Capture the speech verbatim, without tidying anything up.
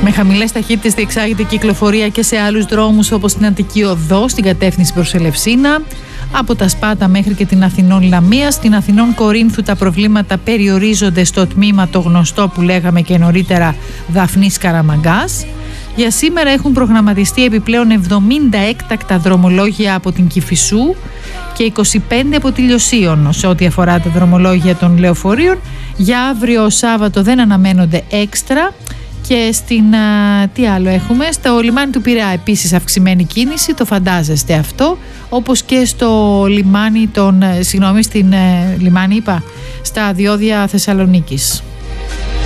Με χαμηλές ταχύτητες διεξάγεται κυκλοφορία και σε άλλους δρόμους όπως την Αττική Οδό στην κατεύθυνση προς Ελευσίνα, από τα Σπάτα μέχρι και την Αθηνών Λαμία. Στην Αθηνών Κορίνθου τα προβλήματα περιορίζονται στο τμήμα το γνωστό που λέγαμε και νωρίτερα, Δαφνής Καραμαγκάς. Για σήμερα έχουν προγραμματιστεί επιπλέον εβδομήντα έκτακτα δρομολόγια από την Κηφισού και είκοσι πέντε από τη Λιωσίων. Σε ό,τι αφορά τα δρομολόγια των λεωφορείων, για αύριο Σάββατο δεν αναμένονται έξτρα. Και στην, α, τι άλλο έχουμε, στο λιμάνι του Πειραιά επίσης αυξημένη κίνηση, το φαντάζεστε αυτό, όπως και στο λιμάνι των, συγγνώμη, στην ε, λιμάνι είπα, στα διόδια Θεσσαλονίκης.